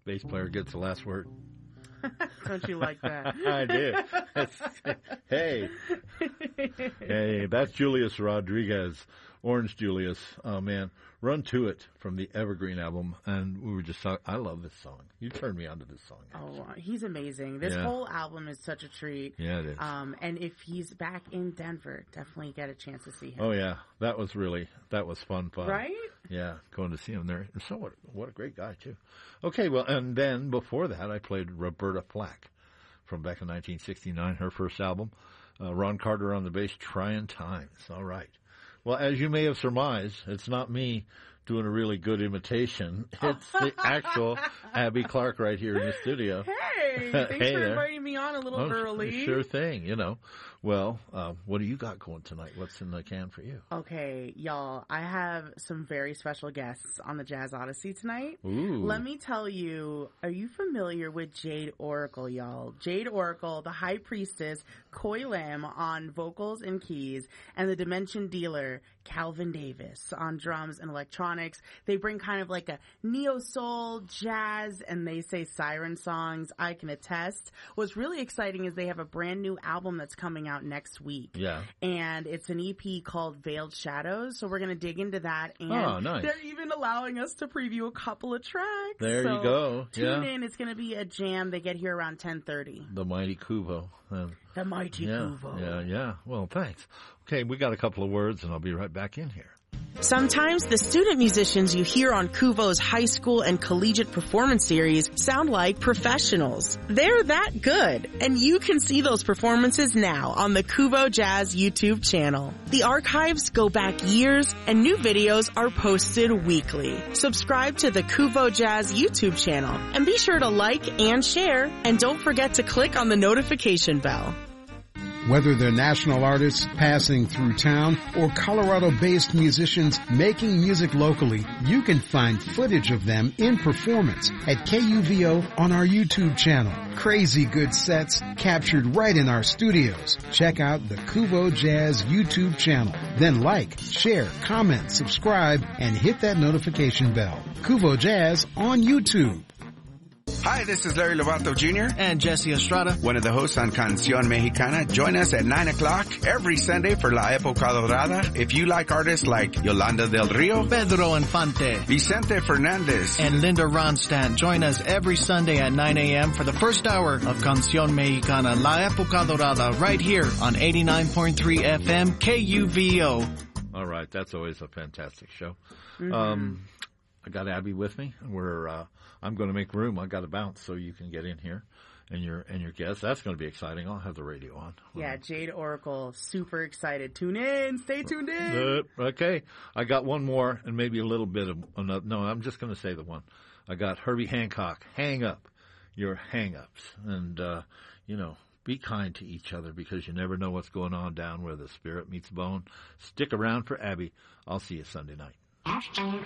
bass player gets the last word. Don't you like that? I do. Hey, that's Julius Rodriguez, Orange Julius. Oh, man. Run to It from the Evergreen album. And we were just talking. I love this song. You turned me on to this song. Actually. Oh, he's amazing. This whole album is such a treat. Yeah, it is. And if he's back in Denver, definitely get a chance to see him. Oh, yeah. That was fun. Right? Yeah, going to see him there. So what a great guy, too. Okay, well, and then before that, I played Roberta Flack from back in 1969, her first album. Ron Carter on the bass, Trying Times. All right. Well, as you may have surmised, it's not me doing a really good imitation. It's the actual Abby Clark right here in the studio. Hey, thanks for inviting me on a little early. Sure thing, Well, what do you got going tonight? What's in the can for you? Okay, y'all, I have some very special guests on the Jazz Odyssey tonight. Ooh. Let me tell you, are you familiar with Jade Oracle, y'all? Jade Oracle, the High Priestess, Koi Lam on vocals and keys, and the Dimension Dealer, Calvin Davis on drums and electronics. They bring kind of like a neo-soul, jazz, and they say siren songs. I can attest. What's really exciting is they have a brand new album that's coming out next week. Yeah. And it's an EP called Veiled Shadows. So we're going to dig into that. And nice. They're even allowing us to preview a couple of tracks. There you go. Tune in. It's going to be a jam. They get here around 10:30. The Mighty Kuvo. The Mighty Kuvo. Yeah. Well, thanks. Okay, we got a couple of words, and I'll be right back in here. Sometimes the student musicians you hear on Kuvo's high school and collegiate performance series sound like professionals. They're that good, and you can see those performances now on the Kuvo Jazz YouTube channel. The archives go back years, and new videos are posted weekly. Subscribe to the Kuvo Jazz YouTube channel, and be sure to like and share, and don't forget to click on the notification bell. Whether they're national artists passing through town or Colorado-based musicians making music locally, you can find footage of them in performance at KUVO on our YouTube channel. Crazy good sets captured right in our studios. Check out the Kuvo Jazz YouTube channel. Then like, share, comment, subscribe, and hit that notification bell. Kuvo Jazz on YouTube. Hi, this is Larry Lovato Jr. and Jesse Estrada, one of the hosts on Canción Mexicana. Join us at 9 o'clock every Sunday for La Época Dorada. If you like artists like Yolanda del Rio, Pedro Infante, Vicente Fernandez, and Linda Ronstadt, join us every Sunday at 9 a.m. for the first hour of Canción Mexicana, La Época Dorada, right here on 89.3 FM KUVO. All right, that's always a fantastic show. Mm-hmm. I got Abby with me. I'm going to make room. I got to bounce so you can get in here, and your guests. That's going to be exciting. I'll have the radio on. Yeah, Jade Oracle, super excited. Tune in. Stay tuned in. Okay, I got one more and maybe a little bit of another. No, I'm just going to say the one. I got Herbie Hancock. Hang up your hang-ups, and be kind to each other because you never know what's going on down where the spirit meets bone. Stick around for Abby. I'll see you Sunday night.